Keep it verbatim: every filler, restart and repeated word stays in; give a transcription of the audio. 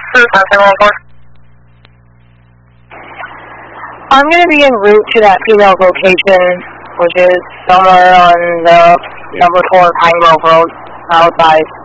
I'm going to be en route to that female's location, which is somewhere on the number four Pine Grove Road, southside.